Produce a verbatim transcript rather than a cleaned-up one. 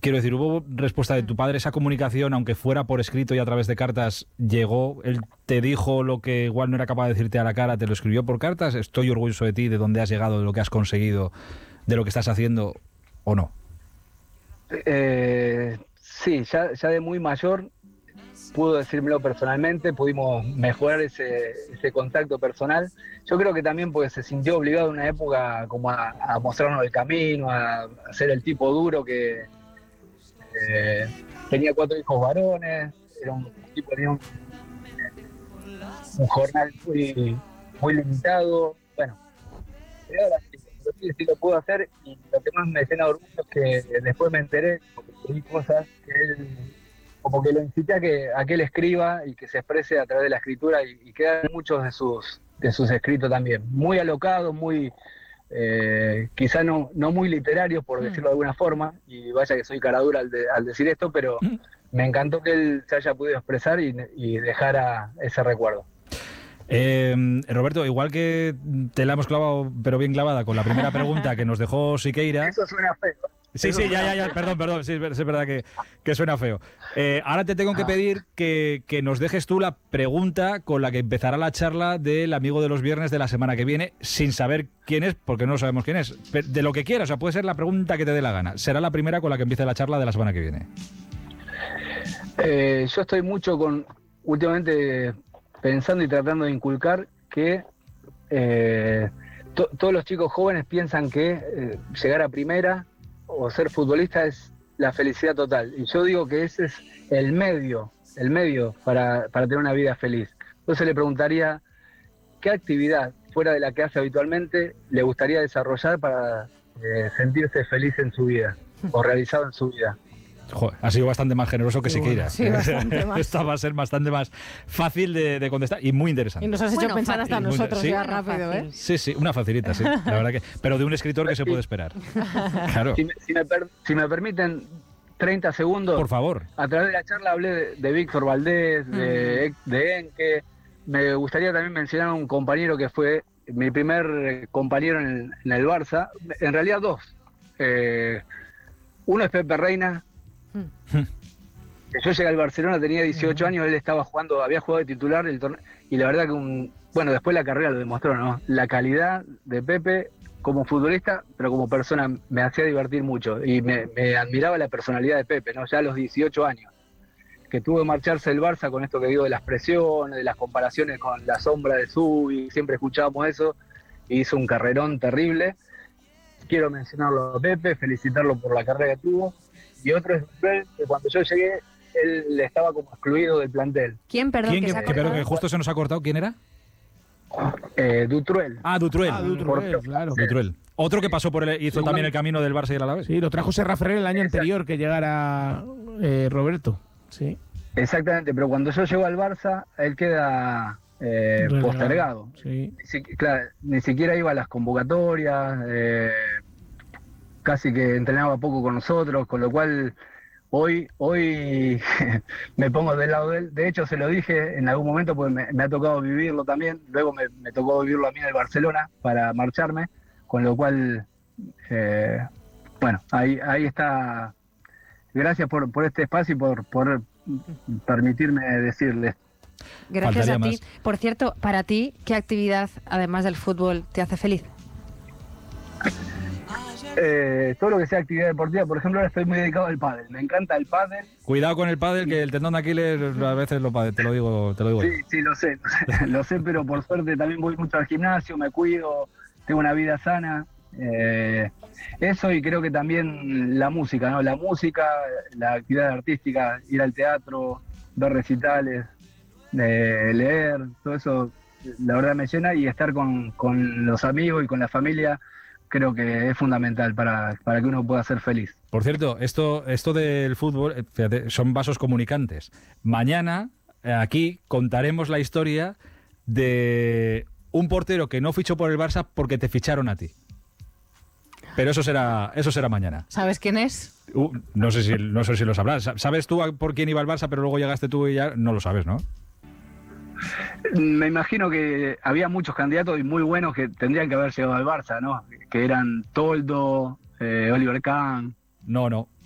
quiero decir, ¿hubo respuesta de tu padre? Esa comunicación, aunque fuera por escrito y a través de cartas, llegó. Él te dijo lo que igual no era capaz de decirte a la cara, te lo escribió por cartas. Estoy orgulloso de ti, de dónde has llegado, de lo que has conseguido, de lo que estás haciendo, ¿o no? Eh, sí, ya, ya de muy mayor pudo decírmelo personalmente, pudimos mejorar ese, ese contacto personal. Yo creo que también porque se sintió obligado en una época como a, a mostrarnos el camino, a, a ser el tipo duro que eh, tenía cuatro hijos varones, era un tipo que tenía un, un jornal muy, muy limitado. Bueno, pero ahora sí, sí, sí lo puedo hacer, y lo que más me llena de orgullo es que después me enteré, porque leí cosas que él, como que lo incité a que, a que él escriba y que se exprese a través de la escritura, y, y quedan muchos de sus, de sus escritos también, muy alocados, muy, eh, quizá no, no muy literarios, por decirlo de alguna forma, y vaya que soy cara dura al, de, al decir esto, pero me encantó que él se haya podido expresar y, y dejara ese recuerdo. Eh, Roberto, igual que te la hemos clavado, pero bien clavada, con la primera pregunta que nos dejó Siqueira. Eso suena feo. Sí, sí, ya, ya, ya, perdón, perdón, sí, es verdad que, que suena feo. Eh, ahora te tengo que pedir que, que nos dejes tú la pregunta con la que empezará la charla del amigo de los viernes de la semana que viene, sin saber quién es, porque no sabemos quién es. De lo que quieras, o sea, puede ser la pregunta que te dé la gana. Será la primera con la que empiece la charla de la semana que viene. Eh, yo estoy mucho con, últimamente, pensando y tratando de inculcar que eh, to, todos los chicos jóvenes piensan que eh, llegar a primera o ser futbolista es la felicidad total. Y yo digo que ese es el medio, el medio para, para tener una vida feliz. Entonces le preguntaría, ¿qué actividad fuera de la que hace habitualmente le gustaría desarrollar para eh, sentirse feliz en su vida o realizado en su vida? Joder, ha sido bastante más generoso que Siqueira. Sí, bastante más. Esta va a ser bastante más fácil de, de contestar y muy interesante. Y nos has hecho Bueno, pensar fácil. hasta nosotros ¿Sí? ya Bueno, rápido, fácil. ¿eh? Sí, sí, una facilita, sí. La verdad que, pero de un escritor que se puede esperar. Claro. Si me, si me, per, si me permiten treinta segundos. Por favor. A través de la charla hablé de, de Víctor Valdés, de, mm. de Enke. Me gustaría también mencionar a un compañero que fue mi primer compañero en el, en el Barça. En realidad dos. Eh, uno es Pepe Reina. Mm. Yo llegué al Barcelona, tenía dieciocho años, él estaba jugando, había jugado de titular el torneo, y la verdad que un, bueno, después la carrera lo demostró, ¿no? La calidad de Pepe como futbolista, pero como persona me hacía divertir mucho, y me, me admiraba la personalidad de Pepe, ¿no? Ya a los dieciocho años, que tuvo que marcharse el Barça con esto que digo de las presiones, de las comparaciones con la sombra de Zubi, siempre escuchábamos eso, y hizo un carrerón terrible. Quiero mencionarlo a Pepe, felicitarlo por la carrera que tuvo, y otro es Pepe, que cuando yo llegué, él estaba como excluido del plantel. ¿Quién, perdón? ¿Quién? Que, Que, que, pero que justo se nos ha cortado. ¿Quién era? Eh, Dutruel. Ah, Dutruel. Ah, Dutruel, claro. Dutruel. Otro que pasó por el, hizo sí, también el camino del Barça y el Alavés. Sí, lo trajo Serra Ferrer el año Exacto. anterior que llegara eh, Roberto. Sí. Exactamente, pero cuando yo llego al Barça, él queda eh, postergado. Sí. Ni, si, claro, ni siquiera iba a las convocatorias, eh, casi que entrenaba poco con nosotros, con lo cual hoy hoy me pongo del lado de él. De hecho, se lo dije en algún momento, porque me, me ha tocado vivirlo también. Luego me, me tocó vivirlo a mí en el Barcelona para marcharme, con lo cual, eh, bueno, ahí ahí está. Gracias por, por este espacio y por, por permitirme decirles. Gracias Faltaría a ti. más. Por cierto, para ti, ¿qué actividad, además del fútbol, te hace feliz? Eh, todo lo que sea actividad deportiva, por ejemplo, ahora estoy muy dedicado al pádel, me encanta el pádel. Cuidado con el pádel, que el tendón de Aquiles a veces lo padece, te lo digo, te lo digo. Sí, sí, lo sé, lo sé, pero por suerte también voy mucho al gimnasio, me cuido, tengo una vida sana. Eh, eso, y creo que también la música, ¿no? La música, la actividad artística, ir al teatro, ver recitales, eh, leer, todo eso, la verdad me llena, y estar con, con los amigos y con la familia creo que es fundamental para, para que uno pueda ser feliz. Por cierto, esto, esto del fútbol, fíjate, son vasos comunicantes. Mañana, aquí, contaremos la historia de un portero que no fichó por el Barça porque te ficharon a ti. Pero eso será, eso será mañana. ¿Sabes quién es? Uh, no sé si, no sé si lo sabrás. ¿Sabes tú por quién iba el Barça, pero luego llegaste tú y ya no lo sabes, ¿no? Me imagino que había muchos candidatos y muy buenos que tendrían que haber llegado al Barça, ¿no? Que eran Toldo, eh, Oliver Kahn. No, no.